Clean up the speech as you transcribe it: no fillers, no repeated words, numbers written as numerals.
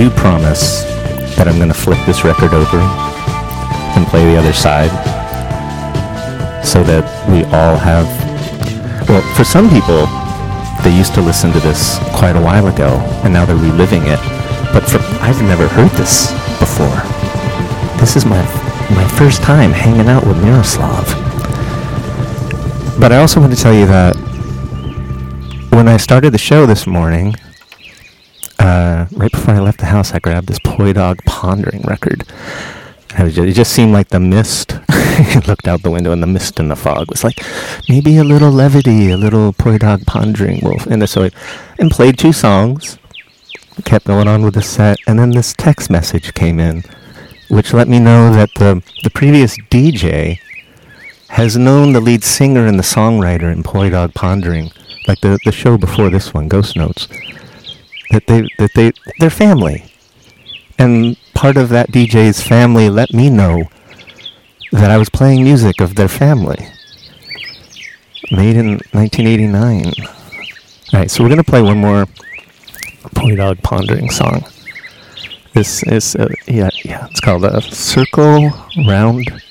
do promise that I'm going to flip this record over and play the other side so that we all have... Well, for some people, they used to listen to this quite a while ago, and now they're reliving it. But I've never heard this before. This is my first time hanging out with Miroslav. But I also want to tell you that when I started the show this morning, right before I left the house, I grabbed this Poi Dog Pondering record. It just seemed like the mist. I looked out the window and the mist and the fog was like, maybe a little levity, a little Poi Dog Pondering Wolf. And so I played 2 songs, kept going on with the set, and then this text message came in, which let me know that the previous DJ has known the lead singer and the songwriter in Poi Dog Pondering, like the show before this one, Ghost Notes, that they're family. And part of that DJ's family let me know that I was playing music of their family, made in 1989. Alright, so we're going to play one more Poi Dog Pondering song. This is, it's called Circle Round